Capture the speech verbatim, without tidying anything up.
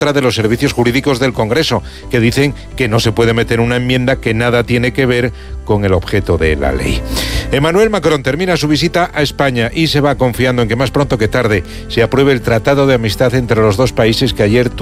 de los servicios jurídicos del Congreso, que dicen que no se puede meter una enmienda que nada tiene que ver con el objeto de la ley. Emmanuel Macron termina su visita a España y se va confiando en que más pronto que tarde se apruebe el Tratado de Amistad entre los dos países que ayer